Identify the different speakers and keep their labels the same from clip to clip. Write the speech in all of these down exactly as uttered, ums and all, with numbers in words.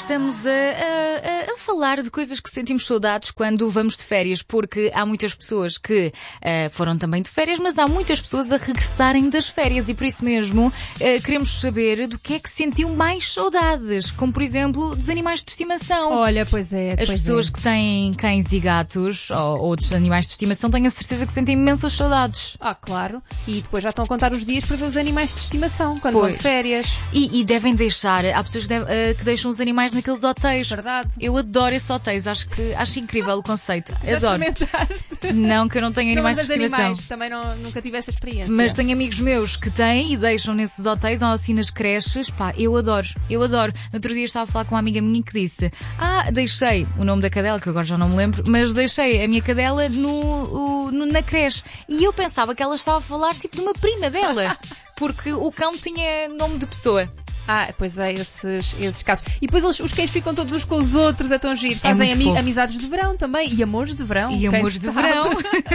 Speaker 1: estamos a, a, a falar de coisas que sentimos saudades quando vamos de férias, porque há muitas pessoas que uh, foram também de férias, mas há muitas pessoas a regressarem das férias e por isso mesmo uh, queremos saber do que é que sentiu mais saudades, como por exemplo dos animais de estimação.
Speaker 2: Olha, pois é.
Speaker 1: As
Speaker 2: pois
Speaker 1: pessoas
Speaker 2: é.
Speaker 1: que têm cães e gatos ou outros animais de estimação têm a certeza que sentem imensas saudades.
Speaker 2: Ah, claro. E depois já estão a contar os dias para ver os animais de estimação quando
Speaker 1: Pois.
Speaker 2: vão de férias.
Speaker 1: E, e devem deixar, há pessoas que, deve- uh, que deixam os animais naqueles hotéis.
Speaker 2: Verdade.
Speaker 1: Eu adoro esses hotéis, acho que acho incrível o conceito.
Speaker 2: Já
Speaker 1: Adoro.
Speaker 2: experimentaste?
Speaker 1: Não que eu não tenha
Speaker 2: Não,
Speaker 1: animais
Speaker 2: mas
Speaker 1: de
Speaker 2: das
Speaker 1: estimação.
Speaker 2: animais, também não, nunca tive essa experiência.
Speaker 1: Mas tenho amigos meus que têm e deixam nesses hotéis ou assim nas creches. Pá, eu adoro, eu adoro. No outro dia estava a falar com uma amiga minha que disse: Ah, deixei o nome da cadela, que agora já não me lembro, mas deixei a minha cadela no, o- no- na creche. E eu pensava que ela estava a falar tipo de uma prima dela, porque o cão tinha nome de pessoa.
Speaker 2: Ah, pois é, esses, esses casos. E depois eles, os cães ficam todos uns com os outros, é tão giro. Fazem
Speaker 1: muito
Speaker 2: ami-
Speaker 1: fofo.
Speaker 2: amizades de verão também. E amores de verão.
Speaker 1: E
Speaker 2: quem
Speaker 1: amores de
Speaker 2: sabe?
Speaker 1: verão.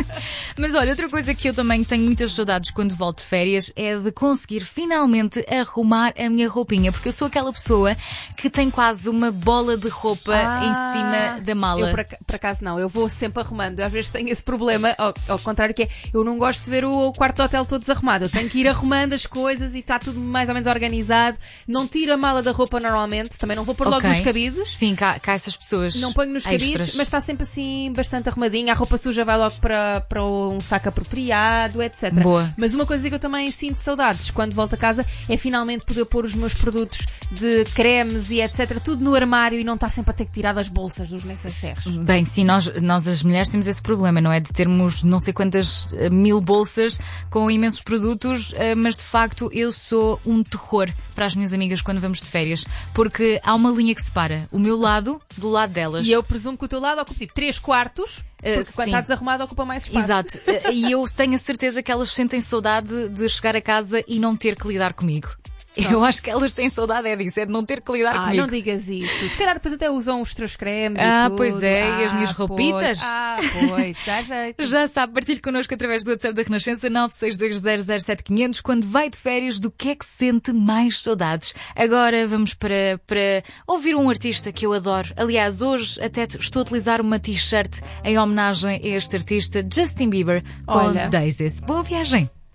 Speaker 1: Mas olha, outra coisa que eu também tenho muitas saudades quando volto de férias é de conseguir finalmente arrumar a minha roupinha, porque eu sou aquela pessoa que tem quase uma bola de roupa
Speaker 2: Ah,
Speaker 1: em cima da mala.
Speaker 2: Eu, por, ac- por acaso, não. Eu vou sempre arrumando. Eu, às vezes tenho esse problema, ao, ao contrário, que é eu não gosto de ver o, o quarto do hotel todo desarrumado. Eu tenho que ir arrumando as coisas e está tudo mais ou menos organizado. Não tiro a mala da roupa normalmente. Também não vou pôr logo
Speaker 1: Ok.
Speaker 2: nos cabides.
Speaker 1: Sim, cá, cá essas pessoas.
Speaker 2: Não ponho nos cabides,
Speaker 1: extras.
Speaker 2: mas está sempre assim bastante arrumadinha. A roupa suja vai logo para, para um saco apropriado, etcétera.
Speaker 1: Boa.
Speaker 2: Mas uma coisa que eu também sinto saudades quando volto a casa é finalmente poder pôr os meus produtos de cremes e etcétera tudo no armário e não estar sempre a ter que tirar das bolsas dos necessários.
Speaker 1: Bem, sim, nós, nós as mulheres temos esse problema, não é? De termos não sei quantas eh, mil bolsas com imensos produtos, eh, mas de facto eu sou um terror para as minhas amigas quando vamos de férias, porque há uma linha que separa o meu lado do lado delas.
Speaker 2: E eu presumo que o teu lado ocupa tipo três quartos, porque
Speaker 1: Uh,
Speaker 2: quando
Speaker 1: sim.
Speaker 2: está desarrumado ocupa mais espaço.
Speaker 1: Exato. Eh, E eu tenho a certeza que elas sentem saudade de chegar a casa e não ter que lidar comigo. Eu acho que elas têm saudade é disso, é de não ter que lidar
Speaker 2: Ah,
Speaker 1: comigo.
Speaker 2: não digas isso. Se calhar depois até usam os teus cremes
Speaker 1: Ah,
Speaker 2: e tudo.
Speaker 1: pois é, e as minhas
Speaker 2: Ah,
Speaker 1: roupitas?
Speaker 2: Pois. Ah, pois, dá jeito.
Speaker 1: Já sabe, partilhe connosco através do WhatsApp da Renascença nove seis dois zero zero sete quinhentos quando vai de férias do que é que sente mais saudades. Agora vamos para, para ouvir um artista que eu adoro. Aliás, hoje até estou a utilizar uma t-shirt em homenagem a este artista, Justin Bieber, com
Speaker 2: Olha.
Speaker 1: Daisies. Boa viagem!